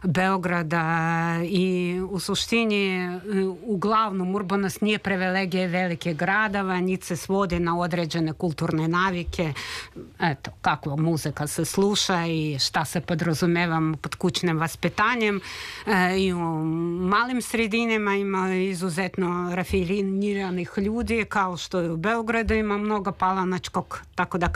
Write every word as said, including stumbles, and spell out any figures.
Beograda i u suštini uglavnom urbanost nije privilegija velike gradova, niti se svodi na određene kulturne navike, eto, kakva muzika se sluša i šta se podrazumeva pod kućnim vaspitanjem. E, I u malim sredinama ima izuzetno rafiniranih ljudi, kao što i u Beogradu ima mnogo palanačkog, tako da